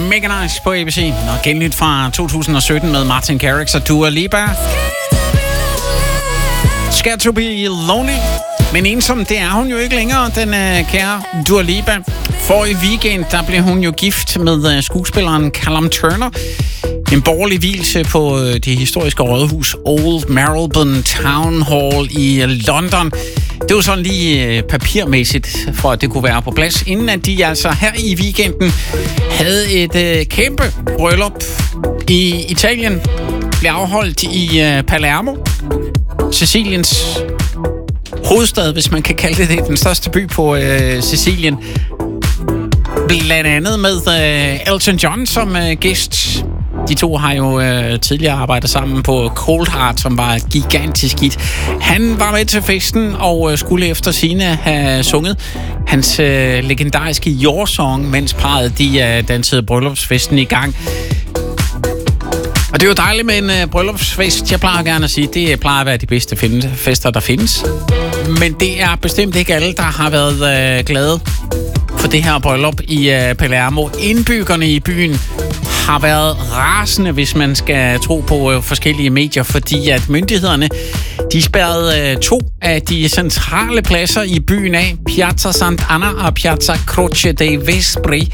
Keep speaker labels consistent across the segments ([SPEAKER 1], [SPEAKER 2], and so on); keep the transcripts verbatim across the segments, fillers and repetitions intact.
[SPEAKER 1] Mega Nice på A B C. Og genlyt fra to tusind og sytten med Martin Garrix og Dua Lipa. Scared to be lonely. Men ensom, det er hun jo ikke længere, den uh, kære Dua Lipa. For i weekend, der blev hun jo gift med uh, skuespilleren Callum Turner. En borgerlig vielse på uh, det historiske rådhus Old Marylebone Town Hall i uh, London. Det var sådan lige uh, papirmæssigt, for at det kunne være på plads, inden at de altså her i weekenden havde et uh, kæmpe bryllup i Italien. Blev afholdt i uh, Palermo, Siciliens hovedstad, hvis man kan kalde det det, den største by på øh, Sicilien. Blandt andet med øh, Elton John som øh, gæst. De to har jo øh, tidligere arbejdet sammen på Cold Heart, som var et gigantisk hit. Han var med til festen og øh, skulle efter sigende have sunget hans øh, legendariske Your Song, mens parret de øh, dansede bryllupsfesten i gang. Og det er jo dejligt med en uh, bryllupsfest. Jeg plejer gerne at sige, det plejer at være de bedste fester, der findes. Men det er bestemt ikke alle, der har været uh, glade for det her bryllup i uh, Palermo. Indbyggerne i byen har været rasende, hvis man skal tro på uh, forskellige medier, fordi at myndighederne de spærrede uh, to af de centrale pladser i byen af, Piazza Sant'Anna og Piazza Croce dei Vespri,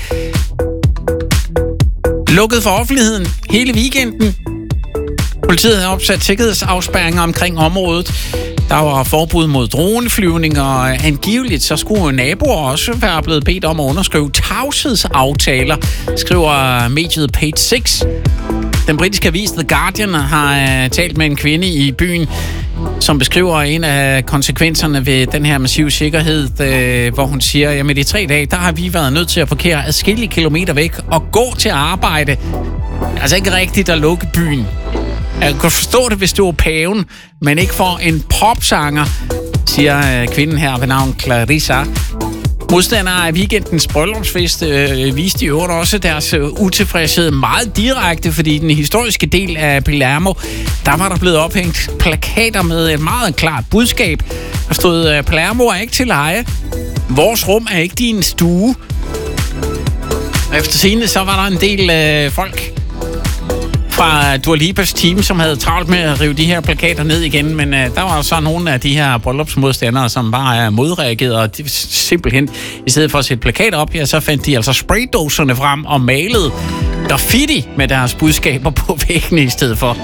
[SPEAKER 1] lukket for offentligheden hele weekenden. Politiet har opsat sikkerhedsafspærringer omkring området. Der var forbud mod droneflyvning, og angiveligt så skulle naboer også være blevet bedt om at underskrive tavshedsaftaler, skriver mediet Page seks. Den britiske avis The Guardian har talt med en kvinde i byen, som beskriver en af konsekvenserne ved den her massive sikkerhed, øh, hvor hun siger, at i tre dage, der har vi været nødt til at parkere adskillige kilometer væk og gå til arbejde. Altså ikke rigtigt at lukke byen. Jeg kan forstå det, hvis det var paven, men ikke for en popsanger, siger øh, kvinden her ved navn Clarissa. Modstandere af weekendens bryllupsfest øh, viste i øvrigt også deres øh, utilfredshed meget direkte, fordi den historiske del af Palermo, der var der blevet ophængt plakater med et meget klart budskab. Der stod, øh, Palermo er ikke til leje. Vores rum er ikke din stue. Og efter sigende, så var der en del øh, folk fra Dua Lipas team, som havde travlt med at rive de her plakater ned igen, men øh, der var så nogle af de her bryllupsmodstandere, som bare er modreageret, og de, simpelthen, i stedet for at sætte plakater op, ja, så fandt de altså spraydåserne frem og malede graffiti med deres budskaber på væggene i stedet for.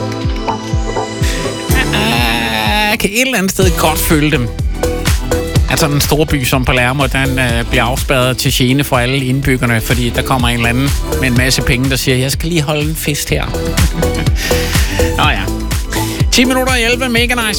[SPEAKER 1] Jeg kan et eller andet sted godt følge dem. Altså en stor by som Palermo, den øh, bliver afspærret til gene for alle indbyggerne, fordi der kommer en eller anden med en masse penge, der siger, jeg skal lige holde en fest her. Nå ja. ti minutter i elleve, Mega Nice